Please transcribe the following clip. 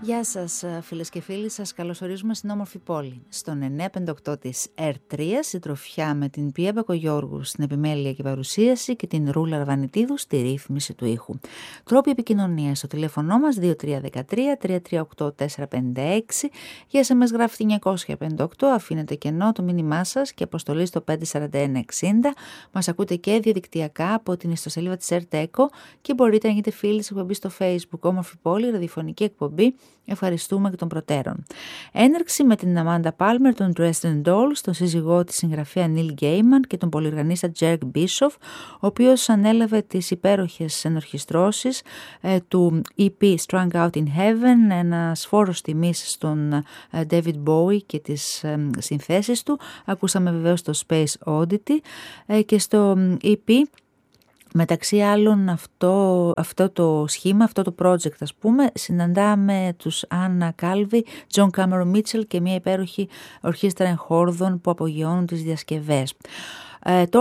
Γεια σας φίλες και φίλοι, σας καλωσορίζουμε στην όμορφη πόλη. Στον 958 της R3, συντροφιά με την Πία Μπακογιώργου στην επιμέλεια και παρουσίαση και την Ρούλα Αρβανιτίδου στη ρύθμιση του ήχου. Τρόποι επικοινωνίας στο τηλέφωνο μας 2313-338-456, για SMS γράφει 958, αφήνετε κενό το μήνυμά σας και αποστολή στο 54160. Μας ακούτε και διαδικτυακά από την ιστοσελίδα της RTECO και μπορείτε να γίνετε φίλοι της εκπομπής στο Facebook Όμορφη Πόλη, ραδιοφωνική εκπομπή. Ευχαριστούμε εκ των προτέρων. Έναρξη με την Αμάντα Πάλμερ, τον Dresden Dolls, τον σύζυγό της συγγραφέα Νίλ Γκέιμαν και τον πολυργανίστα Τζέρκ Μπίσοφ, ο οποίος ανέλαβε τις υπέροχες ενορχιστρώσεις του EP Strung Out in Heaven, ένας φόρος τιμής στον David Bowie και τις συνθέσεις του. Ακούσαμε βεβαίως το Space Oddity και στο EP. Μεταξύ άλλων αυτό το σχήμα, αυτό το project ας πούμε, συναντάμε τους Άννα Κάλβι, Τζον Κάμερο Μίτσελ και μια υπέροχη ορχήστρα εγχόρδων που απογειώνουν τις διασκευές.